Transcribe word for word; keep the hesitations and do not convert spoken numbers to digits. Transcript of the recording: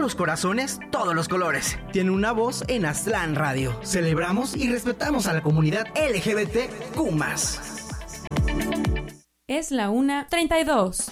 los corazones, todos los colores. Tiene una voz en Aztlán Radio. Celebramos y respetamos a la comunidad L G B T Q más. Es la una treinta y dos.